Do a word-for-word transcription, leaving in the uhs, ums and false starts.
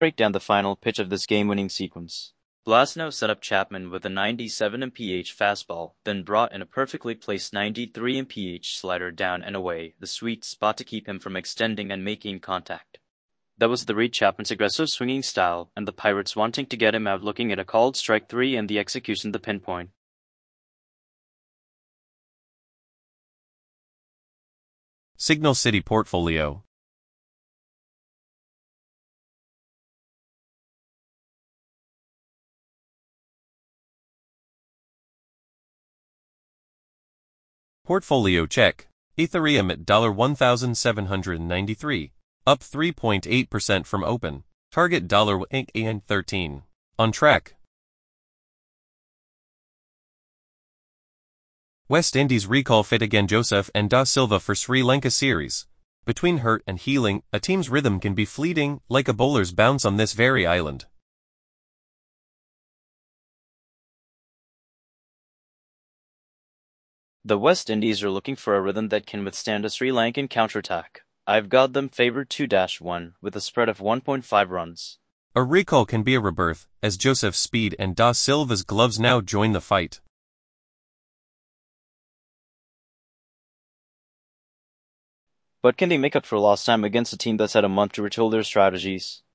Break down the final pitch of this game-winning sequence. Blasno set up Chapman with a ninety-seven M P H fastball, then brought in a perfectly placed ninety-three M P H slider down and away, the sweet spot to keep him from extending and making contact. That was the read. Chapman's aggressive swinging style, and the Pirates wanting to get him out looking at a called strike three and the execution the pinpoint. Signal City Portfolio. Portfolio check. Ethereum at one thousand seven hundred ninety-three dollars, up three point eight percent from open. Target one thousand thirteen. On track. West Indies recall Fetigan Joseph and Da Silva for Sri Lanka series. Between hurt and healing, a team's rhythm can be fleeting, like a bowler's bounce on this very island. The West Indies are looking for a rhythm that can withstand a Sri Lankan counterattack. I've got them favored two to one, with a spread of one point five runs. A recall can be a rebirth, as Joseph's speed and Da Silva's gloves now join the fight. But can they make up for lost time against a team that's had a month to retool their strategies?